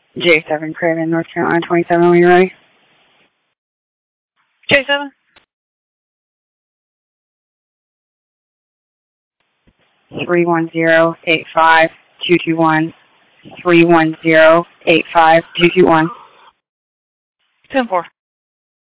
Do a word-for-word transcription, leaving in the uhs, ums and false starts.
J seven Craven, North Carolina twenty-seven, when you're ready. J seven. three one zero, eight five, two two one. three one zero, eight five, two two one. ten four.